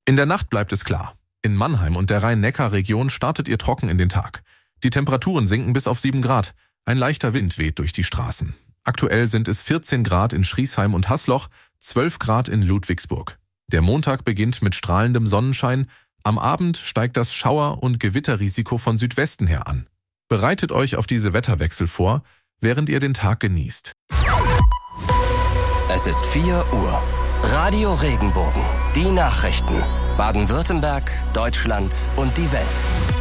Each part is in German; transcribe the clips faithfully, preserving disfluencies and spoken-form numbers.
In der Nacht bleibt es klar. In Mannheim und der Rhein-Neckar-Region startet ihr trocken in den Tag. Die Temperaturen sinken bis auf sieben Grad. Ein leichter Wind weht durch die Straßen. Aktuell sind es vierzehn Grad in Schriesheim und Haßloch, zwölf Grad in Ludwigsburg. Der Montag beginnt mit strahlendem Sonnenschein. Am Abend steigt das Schauer- und Gewitterrisiko von Südwesten her an. Bereitet euch auf diese Wetterwechsel vor, während ihr den Tag genießt. Es ist vier Uhr. Radio Regenbogen. Die Nachrichten. Baden-Württemberg, Deutschland und die Welt.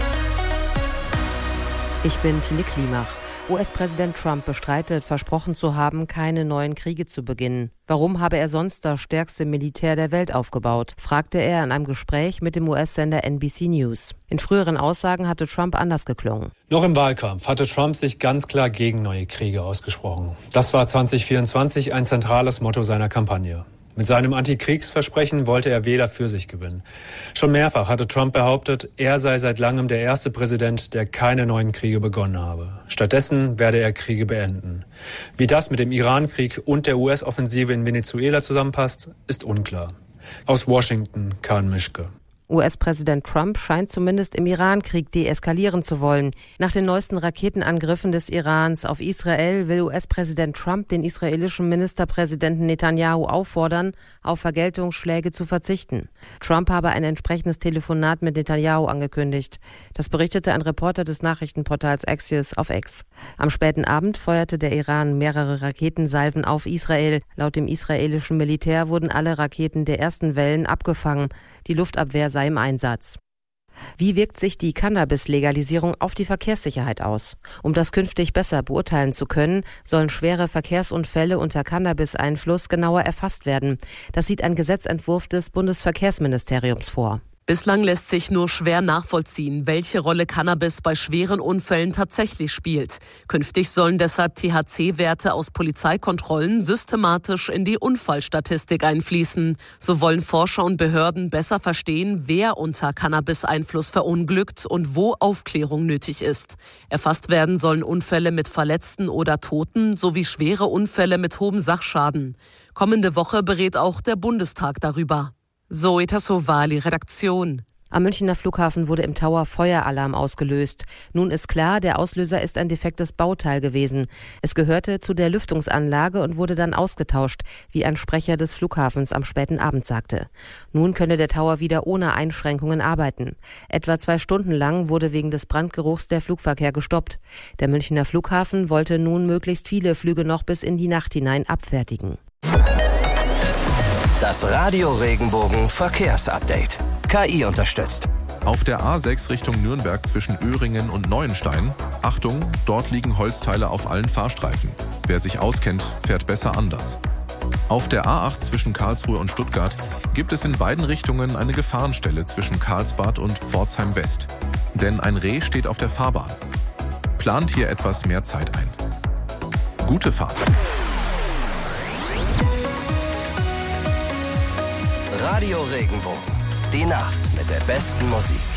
Ich bin Tine Klimach. U S-Präsident Trump bestreitet, versprochen zu haben, keine neuen Kriege zu beginnen. Warum habe er sonst das stärkste Militär der Welt aufgebaut, fragte er in einem Gespräch mit dem U S-Sender N B C News. In früheren Aussagen hatte Trump anders geklungen. Noch im Wahlkampf hatte Trump sich ganz klar gegen neue Kriege ausgesprochen. Das war zwanzig vierundzwanzig ein zentrales Motto seiner Kampagne. Mit seinem Antikriegsversprechen wollte er Wähler für sich gewinnen. Schon mehrfach hatte Trump behauptet, er sei seit langem der erste Präsident, der keine neuen Kriege begonnen habe. Stattdessen werde er Kriege beenden. Wie das mit dem Irankrieg und der U S-Offensive in Venezuela zusammenpasst, ist unklar. Aus Washington, Karen Mischke. U S-Präsident Trump scheint zumindest im Irankrieg deeskalieren zu wollen. Nach den neuesten Raketenangriffen des Irans auf Israel will U S-Präsident Trump den israelischen Ministerpräsidenten Netanyahu auffordern, auf Vergeltungsschläge zu verzichten. Trump habe ein entsprechendes Telefonat mit Netanyahu angekündigt. Das berichtete ein Reporter des Nachrichtenportals Axios auf X. Am späten Abend feuerte der Iran mehrere Raketensalven auf Israel. Laut dem israelischen Militär wurden alle Raketen der ersten Wellen abgefangen. Die Luftabwehr sei im Einsatz. Wie wirkt sich die Cannabis-Legalisierung auf die Verkehrssicherheit aus? Um das künftig besser beurteilen zu können, sollen schwere Verkehrsunfälle unter Cannabis-Einfluss genauer erfasst werden. Das sieht ein Gesetzentwurf des Bundesverkehrsministeriums vor. Bislang lässt sich nur schwer nachvollziehen, welche Rolle Cannabis bei schweren Unfällen tatsächlich spielt. Künftig sollen deshalb T H C-Werte aus Polizeikontrollen systematisch in die Unfallstatistik einfließen. So wollen Forscher und Behörden besser verstehen, wer unter Cannabis-Einfluss verunglückt und wo Aufklärung nötig ist. Erfasst werden sollen Unfälle mit Verletzten oder Toten sowie schwere Unfälle mit hohem Sachschaden. Kommende Woche berät auch der Bundestag darüber. Zoe Tassovali, Redaktion. Am Münchner Flughafen wurde im Tower Feueralarm ausgelöst. Nun ist klar, der Auslöser ist ein defektes Bauteil gewesen. Es gehörte zu der Lüftungsanlage und wurde dann ausgetauscht, wie ein Sprecher des Flughafens am späten Abend sagte. Nun könne der Tower wieder ohne Einschränkungen arbeiten. Etwa zwei Stunden lang wurde wegen des Brandgeruchs der Flugverkehr gestoppt. Der Münchner Flughafen wollte nun möglichst viele Flüge noch bis in die Nacht hinein abfertigen. Das Radio Regenbogen Verkehrsupdate. K I unterstützt. Auf der A sechs Richtung Nürnberg zwischen Öhringen und Neuenstein. Achtung, dort liegen Holzteile auf allen Fahrstreifen. Wer sich auskennt, fährt besser anders. Auf der A acht zwischen Karlsruhe und Stuttgart gibt es in beiden Richtungen eine Gefahrenstelle zwischen Karlsbad und Pforzheim West. Denn ein Reh steht auf der Fahrbahn. Plant hier etwas mehr Zeit ein. Gute Fahrt. Radio Regenbogen. Die Nacht mit der besten Musik.